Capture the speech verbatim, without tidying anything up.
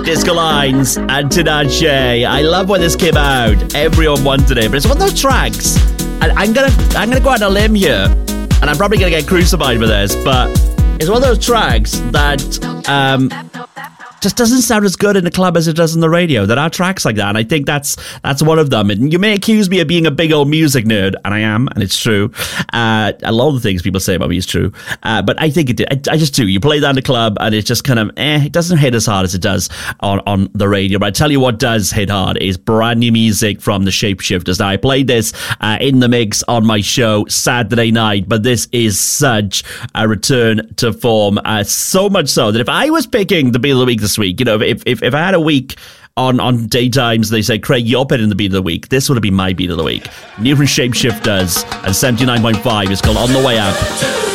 Disco Lines and Tinashe. I love when this came out. Everyone wanted it, but it's one of those tracks. And I'm gonna, I'm gonna go out on a limb here, and I'm probably gonna get crucified for this, but it's one of those tracks that um, just doesn't sound as good in the club as it does on the radio. There are tracks like that, and I think that's that's one of them. And you may accuse me of being a big old music nerd, and I am, and it's true. Uh, a lot of the things people say about me is true, uh, but I think it did. I, I just do. You play that in the club, and it's just kind of, eh, it doesn't hit as hard as it does on, on the radio. But I tell you what does hit hard is brand new music from the Shapeshifters. Now, I played this uh, in the mix on my show Saturday night, but this is such a return to form. Uh, so much so that if I was picking the Beat of the Week this week, you know, if if, if I had a week on, on daytimes, they say, Craig, you're picking the Beat of the Week, this would have been my Beat of the Week. New from Shapeshifters and seventy-nine point five is called On the Way Up.